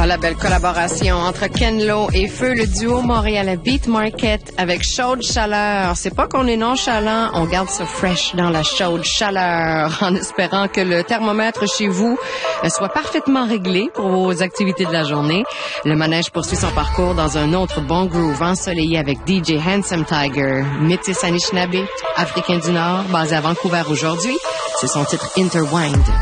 Ah, la belle collaboration entre Ken Lo et Feu, le duo montréalais Beat Market avec chaude chaleur. C'est pas qu'on est nonchalant, on garde ça fresh dans la chaude chaleur en espérant que le thermomètre chez vous soit parfaitement réglé pour vos activités de la journée. Le manège poursuit son parcours dans un autre bon groove ensoleillé avec DJ Handsome Tiger, métis Anishinaabe, africain du Nord, basé à Vancouver aujourd'hui. C'est son titre Intertwined.